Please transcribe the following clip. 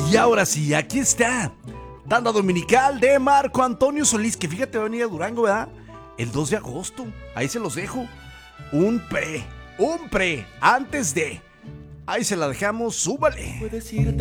Y ahora sí, aquí está. Tanda dominical de Marco Antonio Solís, que fíjate, va a venir a Durango, ¿verdad? El 2 de agosto. Ahí se los dejo. Un pre, antes de. Ahí se la dejamos, súbale. Puedes irte.